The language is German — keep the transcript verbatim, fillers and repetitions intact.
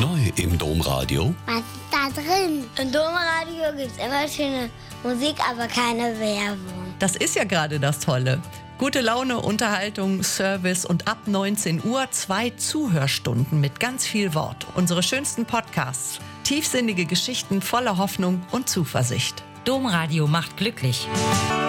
Neu im Domradio. Was ist da drin? Im Domradio gibt es immer schöne Musik, aber keine Werbung. Das ist ja gerade das Tolle. Gute Laune, Unterhaltung, Service und ab neunzehn Uhr zwei Zuhörstunden mit ganz viel Wort. Unsere schönsten Podcasts. Tiefsinnige Geschichten voller Hoffnung und Zuversicht. Domradio macht glücklich.